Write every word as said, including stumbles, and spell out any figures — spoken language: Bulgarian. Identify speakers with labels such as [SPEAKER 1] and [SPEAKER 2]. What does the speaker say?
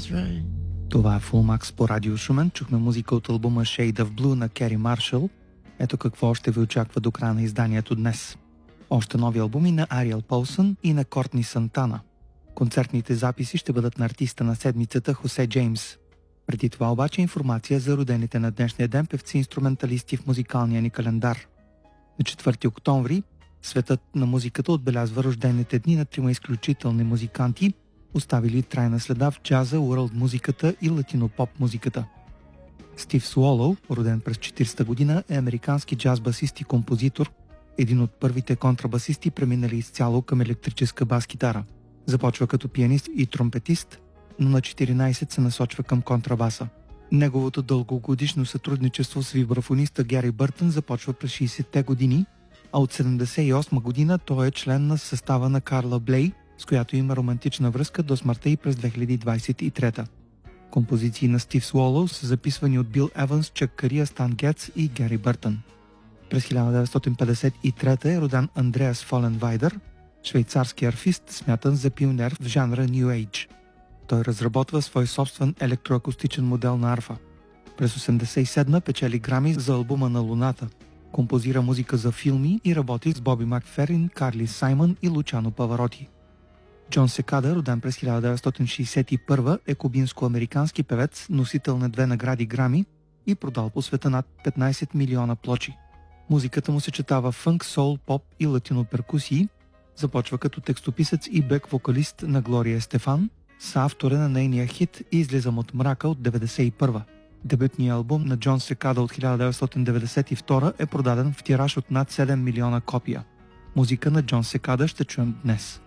[SPEAKER 1] Това е Full Max по Радио Шумен. Чухме музика от албума Shade of Blue на Кери Маршал. Ето какво още ви очаква до края на изданието днес. Още нови албуми на Ариел Полсън и на Кортни Сантана. Концертните записи ще бъдат на артиста на седмицата Хосе Джеймс. Преди това обаче информация за родените на днешния ден певци-инструменталисти в музикалния ни календар. На четвърти октомври светът на музиката отбелязва рождените дни на трима изключителни музиканти, оставили трайна следа в джаза, уърлд музиката и латинопоп музиката. Стив Суолоу, роден през четиридесета година, е американски джаз-басист и композитор, един от първите контрабасисти, преминали изцяло към електрическа бас-китара. Започва като пианист и тромпетист, но на четиринайсет се насочва към контрабаса. Неговото дългогодишно сътрудничество с вибрафониста Гери Бъртън започва през шейсетте години, а от седемдесет и осма година той е член на състава на Карла Блей, с която има романтична връзка до смъртта и през две хиляди двайсет и трета. Композиции на Стив Суолоу са записвани от Бил Еванс, Чак Кария, Стан Гетц и Гери Бъртън. През хиляда деветстотин петдесет и трета е роден Андреас Фоленвайдер, швейцарски арфист, смятан за пионер в жанра New Age. Той разработва свой собствен електроакустичен модел на арфа. През осемдесет и седма печели Грами за албума на Луната. Композира музика за филми и работи с Боби Макферин, Карли Саймън и Лучано Павароти. Джон Секада, роден през хиляда деветстотин шейсет и първа, е кубинско-американски певец, носител на две награди Грами и продал по света над петнайсет милиона плочи. Музиката му съчетава фънк, сол, поп и латино перкусии. Започва като текстописец и бек-вокалист на Глория Стефан, съавтор на нейния хит "Излизам от мрака" от деветдесет и първа. Дебютният албум на Джон Секада от хиляда деветстотин деветдесет и втора е продаден в тираж от над седем милиона копия. Музика на Джон Секада ще чуем днес.